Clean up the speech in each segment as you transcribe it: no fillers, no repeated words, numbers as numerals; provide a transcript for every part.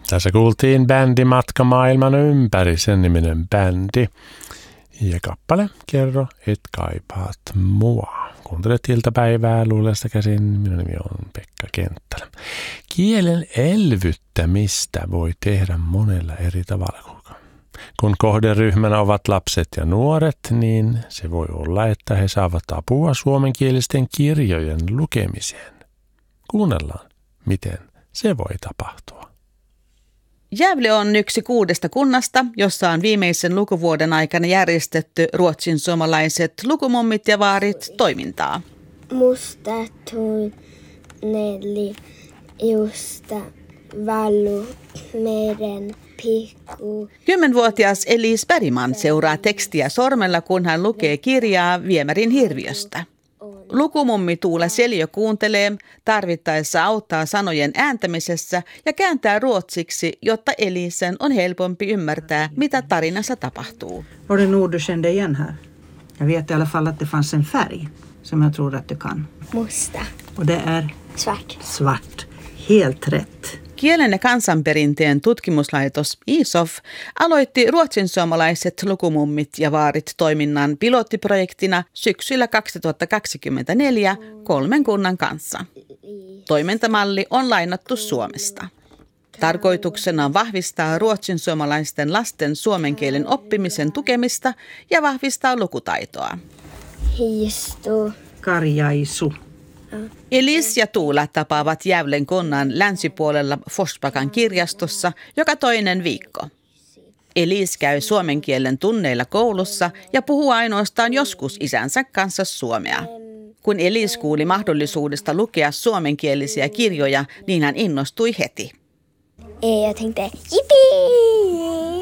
Tässä kuultiin bändi Matka maailman ympäri, sen niminen bändi. Ja kappale Kerro, et kaipaat mua. Kuuntelet iltapäivää Luulesta käsin. Minun nimi on Pekka Kenttälä. Kielen elvyttämistä voi tehdä monella eri tavalla. Kun kohderyhmänä ovat lapset ja nuoret, niin se voi olla, että he saavat apua suomenkielisten kirjojen lukemiseen. Kuunnellaan, miten se voi tapahtua. Gävle on yksi 6 kunnasta, jossa on viimeisen lukuvuoden aikana järjestetty ruotsinsuomalaiset lukumummit ja vaarit toimintaa. Musta tunneli justa vallu meidän pikku. 10-vuotias Elise Bergman seuraa tekstiä sormella, kun hän lukee kirjaa Viemärin hirviöstä. Lukumummi Tuula Seljö kuuntelee, tarvittaessa auttaa sanojen ääntämisessä ja kääntää ruotsiksi, jotta Elisen on helpompi ymmärtää, mitä tarinassa tapahtuu. Var det ord du kände igen här? Jag vet i alla fall att det fanns en färg som jag tror att du kan. Musta. Och det är Svart. svart. Helt rätt. Kielen ja kansanperinteen tutkimuslaitos ISOF aloitti ruotsinsuomalaiset lukumummit ja vaarit toiminnan pilottiprojektina syksyllä 2024 3 kunnan kanssa. Toimintamalli on lainattu Suomesta. Tarkoituksena on vahvistaa ruotsinsuomalaisten lasten suomen kielen oppimisen tukemista ja vahvistaa lukutaitoa. Hiistu. Karjaisu. Elise ja Tuula tapaavat Gävlen kunnan länsipuolella Forsbakan kirjastossa joka toinen viikko. Elise käy suomen kielen tunneilla koulussa ja puhuu ainoastaan joskus isänsä kanssa suomea. Kun Elise kuuli mahdollisuudesta lukea suomenkielisiä kirjoja, niin hän innostui heti. Jag tänkte, jippii!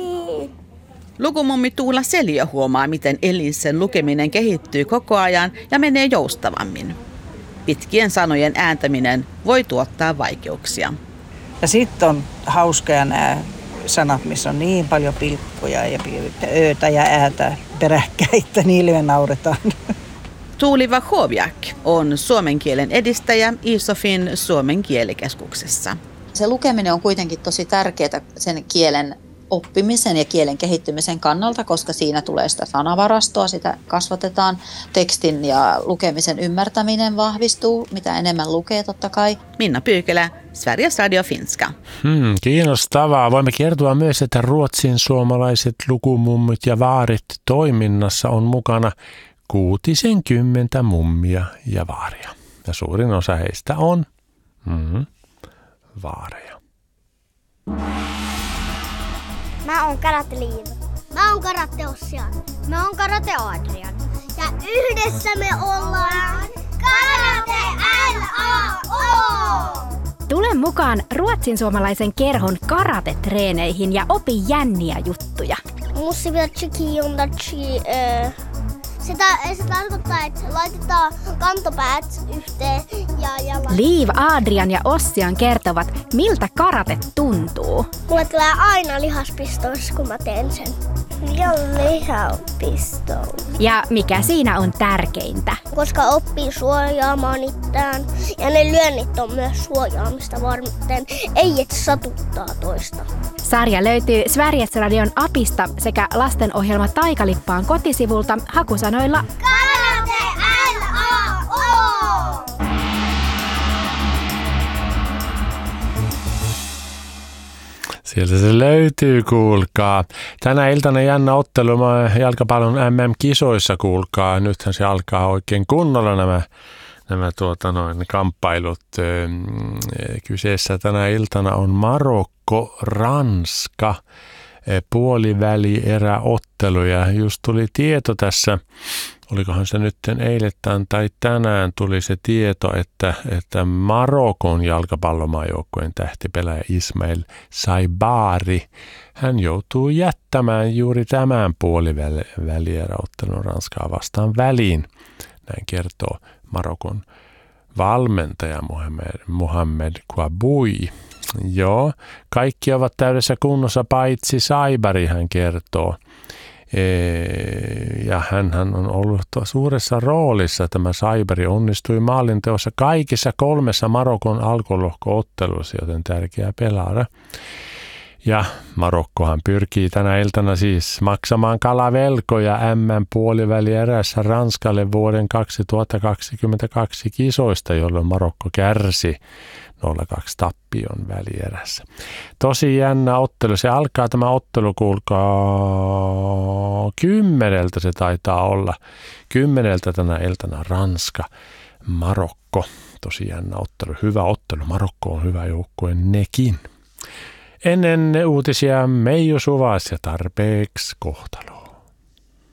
Lukumummi Tuula Seljö huomaa, miten Elisen lukeminen kehittyy koko ajan ja menee joustavammin. Pitkien sanojen ääntäminen voi tuottaa vaikeuksia. Ja sitten on hauskoja nämä sanat, missä on niin paljon pilkkoja ja öötä ja äätä peräkkäitä, niille me nauretaan. Tuuli Wachowiak on suomen kielen edistäjä ISOFin Suomen kielikeskuksessa. Se lukeminen on kuitenkin tosi tärkeää sen kielen oppimisen ja kielen kehittymisen kannalta, koska siinä tulee sitä sanavarastoa, sitä kasvatetaan. Tekstin ja lukemisen ymmärtäminen vahvistuu, mitä enemmän lukee totta kai. Minna Pyykälä, Sveriges Radio Finska. Kiinnostavaa. Voimme kertoa myös, että ruotsinsuomalaiset lukumummit ja vaarit toiminnassa on mukana 60 mummia ja vaaria. Ja suurin osa heistä on vaareja. Mä oon Karate Liiv. Mä oon Karate Ossian. Mä oon Karate Adrian. Ja yhdessä me ollaan Karate LAO! Tule mukaan ruotsinsuomalaisen kerhon karate-treeneihin ja opi jänniä juttuja. Se tarkoittaa, että laitetaan kantopäät yhteen ja Liiv, Adrian ja Ossian kertovat, miltä karate tuntuu. mulle tulee aina lihaspistous, kun mä teen sen. Ja lihapistous. Ja mikä siinä on tärkeintä? Koska oppii suojaamaan itseään. Ja ne lyönnit on myös suojaamista varten. Ei et satuttaa toista. Sarja löytyy Sveriges Radion apista sekä lastenohjelma Taikalippaan kotisivulta hakusanoilla Karate LAO! Sieltä se löytyy, kuulkaa. Tänä iltana jännä ottelu jalkapallon MM-kisoissa, kuulkaa. Nythän se alkaa oikein kunnolla nämä kamppailut. Kyseessä tänä iltana on Marokko-Ranska puolivälieräottelu. Ja just tuli tieto tässä, olikohan se nyt eilettäin tai tänään tuli se tieto, että Marokon jalkapallomaajoukkueen tähtipelaaja Ismail Saibari, hän joutuu jättämään juuri tämän puolivälieräottelun Ranskaa vastaan väliin. Näin kertoo Marokon valmentaja Mohamed Kouaboui. Joo, kaikki ovat täydessä kunnossa paitsi Saibari, hän kertoo. Ja hän on ollut suuressa roolissa. Tämä Saibari onnistui maalinteossa kaikissa 3 Marokon alkulohko-ottelussa, joten tärkeä pelaaja. Ja Marokkohan pyrkii tänä iltana siis maksamaan kalavelkoja M-puolivälierässä Ranskalle vuoden 2022 kisoista, jolloin Marokko kärsi 0-2 tappion välierässä. Tosi jännä ottelu. Se alkaa tämä ottelu, kuulkaa 10 se taitaa olla. 10 tänä iltana Ranska, Marokko. Tosi jännä ottelu. Hyvä ottelu. Marokko on hyvä joukkue nekin. Ennen uutisia Meiju Suvas ja tarpeeksi kohtalo.